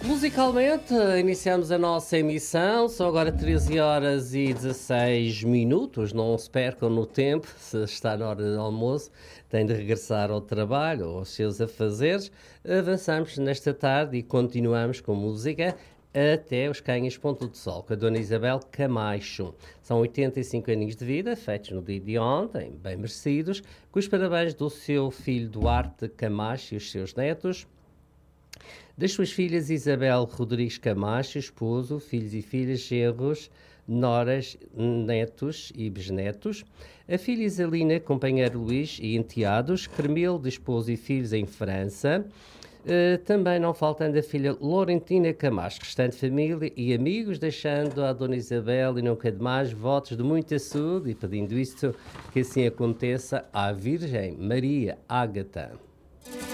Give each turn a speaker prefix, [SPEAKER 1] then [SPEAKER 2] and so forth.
[SPEAKER 1] Musicalmente, iniciamos a nossa emissão, são agora 13 horas e 16 minutos, não se percam no tempo, se está na hora de almoço, tem de regressar ao trabalho ou aos seus afazeres. Avançamos nesta tarde e continuamos com música até os Canhas Ponto de Sol, com a Dona Isabel Camacho. São 85 aninhos de vida, feitos no dia de ontem, bem merecidos, com os parabéns do seu filho Duarte Camacho e os seus netos, das suas filhas Isabel Rodrigues Camacho, esposo, filhos e filhas, genros, noras, netos e bisnetos, a filha Isalina, companheiro Luís e enteados, Cremil, de esposo e filhos em França, também não faltando a filha Laurentina Camacho, restante família e amigos, deixando à Dona Isabel e nunca demais votos de muita saúde e pedindo isto que assim aconteça à Virgem Maria Ágata.